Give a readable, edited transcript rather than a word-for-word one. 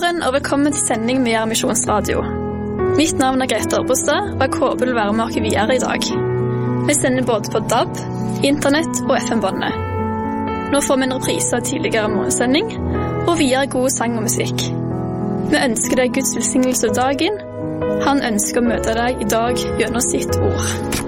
morgen og velkommen til sending med Gjær Misjonsradio. Mitt navn Grete Arbostad, og jeg håper du vil være med oss videre i dag. Vi sender både på DAB, internett og FM-båndet. Nå får vi en reprise av tidligere morgensending, og videre god sang og musikk. Vi ønsker deg Guds velsignelse dagen. Han ønsker å møte deg i dag gjennom sitt ord.